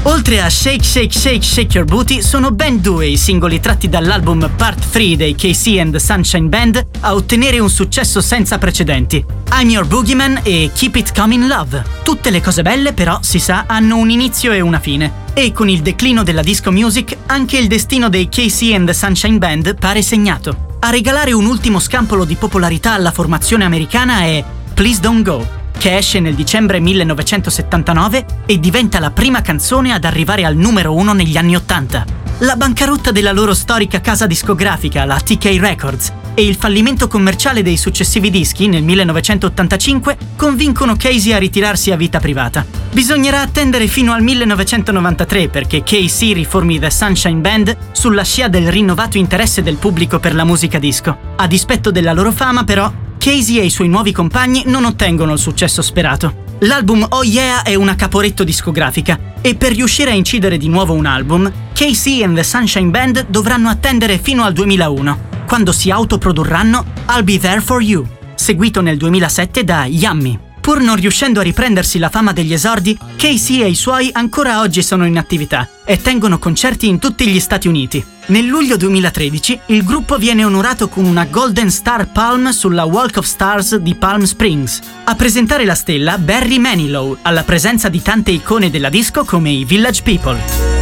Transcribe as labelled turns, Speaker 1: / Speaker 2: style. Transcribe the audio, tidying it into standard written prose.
Speaker 1: Oltre a Shake Shake Shake Shake Your Booty, sono ben due i singoli tratti dall'album Part 3 dei KC and the Sunshine Band a ottenere un successo senza precedenti. I'm Your Boogeyman e Keep It Coming Love. Tutte le cose belle, però, si sa, hanno un inizio e una fine. E con il declino della disco music, anche il destino dei KC and the Sunshine Band pare segnato. A regalare un ultimo scampolo di popolarità alla formazione americana è Please Don't Go, che esce nel dicembre 1979 e diventa la prima canzone ad arrivare al numero 1 negli anni 80. La bancarotta della loro storica casa discografica, la TK Records, e il fallimento commerciale dei successivi dischi nel 1985 convincono Casey a ritirarsi a vita privata. Bisognerà attendere fino al 1993 perché Casey riformi The Sunshine Band sulla scia del rinnovato interesse del pubblico per la musica disco. A dispetto della loro fama, però, Casey e i suoi nuovi compagni non ottengono il successo sperato. L'album Oh Yeah è una caporetto discografica e per riuscire a incidere di nuovo un album, Casey and the Sunshine Band dovranno attendere fino al 2001, quando si autoprodurranno I'll Be There For You, seguito nel 2007 da Yummy. Pur non riuscendo a riprendersi la fama degli esordi, Casey e i suoi ancora oggi sono in attività e tengono concerti in tutti gli Stati Uniti. Nel luglio 2013 il gruppo viene onorato con una Golden Star Palm sulla Walk of Stars di Palm Springs. A presentare la stella Barry Manilow, alla presenza di tante icone della disco come i Village People.